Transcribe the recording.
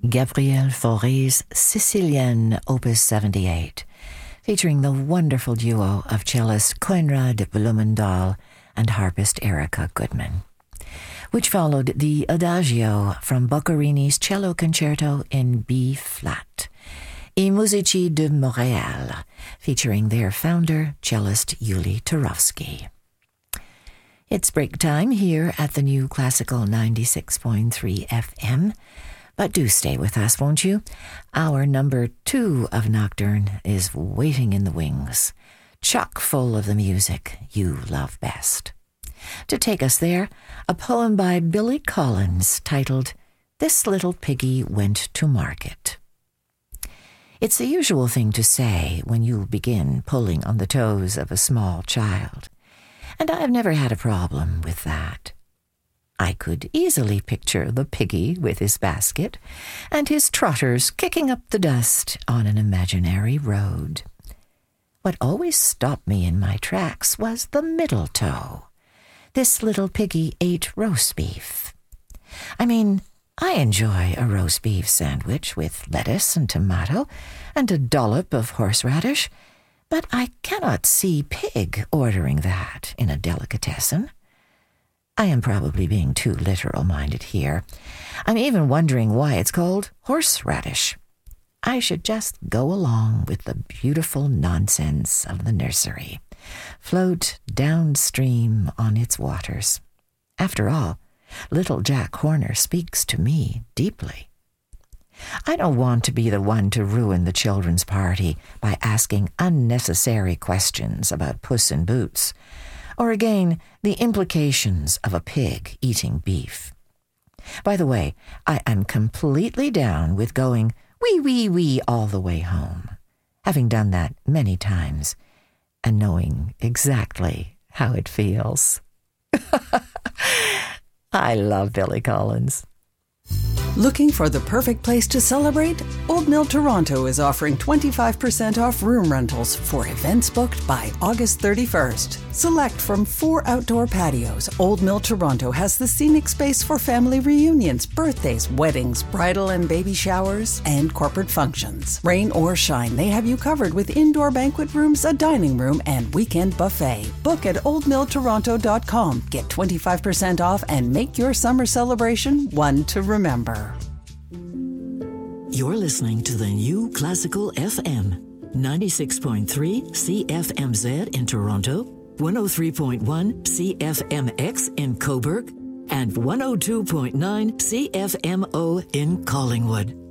Gabriel Fauré's Sicilienne Opus 78, featuring the wonderful duo of cellist Coenraad Bloemendaal and harpist Erica Goodman, which followed the Adagio from Boccherini's Cello Concerto in B-flat, I Musici de Montréal, featuring their founder, cellist Yuli Turovsky. It's break time here at the new Classical 96.3 FM, but do stay with us, won't you? Our number 2 of Nocturne is waiting in the wings, chock full of the music you love best. To take us there, a poem by Billy Collins titled, This Little Piggy Went to Market. It's the usual thing to say when you begin pulling on the toes of a small child, and I've never had a problem with that. I could easily picture the piggy with his basket and his trotters kicking up the dust on an imaginary road. What always stopped me in my tracks was the middle toe. This little piggy ate roast beef. I mean, I enjoy a roast beef sandwich with lettuce and tomato and a dollop of horseradish, but I cannot see pig ordering that in a delicatessen. I am probably being too literal-minded here. I'm even wondering why it's called horseradish. I should just go along with the beautiful nonsense of the nursery, float downstream on its waters. After all, little Jack Horner speaks to me deeply. I don't want to be the one to ruin the children's party by asking unnecessary questions about Puss in Boots, or again, the implications of a pig eating beef. By the way, I am completely down with going wee wee wee all the way home, having done that many times and knowing exactly how it feels. I love Billy Collins. Looking for the perfect place to celebrate? Old Mill Toronto is offering 25% off room rentals for events booked by August 31st. Select from 4 outdoor patios, Old Mill Toronto has the scenic space for family reunions, birthdays, weddings, bridal and baby showers, and corporate functions. Rain or shine, they have you covered with indoor banquet rooms, a dining room, and weekend buffet. Book at oldmilltoronto.com. Get 25% off and make your summer celebration one to remember. You're listening to the new Classical FM, 96.3 CFMZ in Toronto, 103.1 CFMX in Cobourg, and 102.9 CFMO in Collingwood.